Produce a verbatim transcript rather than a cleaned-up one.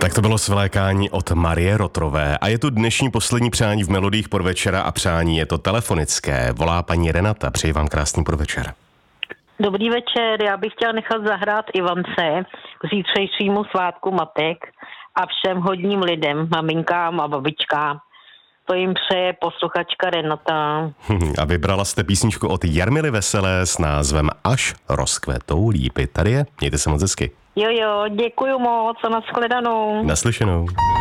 Tak to bylo svlékání od Marie Rotrové a je tu dnešní poslední přání v Melodiích podvečera a přání je to telefonické. Volá paní Renata, přeji vám krásný podvečer. Dobrý večer, já bych chtěla nechat zahrát Ivance k zítřejšímu svátku matek a všem hodním lidem, maminkám a babičkám. To jim přeje posluchačka Renata. A vybrala jste písničku od Jarmily Veselé s názvem Až rozkvetou lípy. Tady je, mějte se moc hezky. Jo, jo, děkuju moc a nashledanou. Naslyšenou.